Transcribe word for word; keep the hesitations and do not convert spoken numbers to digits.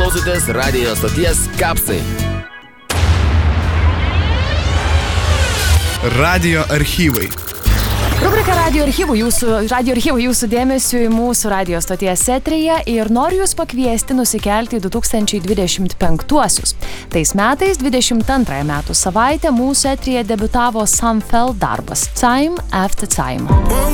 klausotės radijo stoties Kapsai. Radio archyvai. Rubrika Radio archyvų jūsų, radio archyvų jūsų dėmesiu į mūsų radio stoties eteryje ir noriu jūs pakviesti nusikelti į du tūkstančiai dvidešimt penktuosius. Tais metais, dvidešimt antrąją metų savaitę, mūsų eteryje debiutavo Sam Feld darbas Time After Time.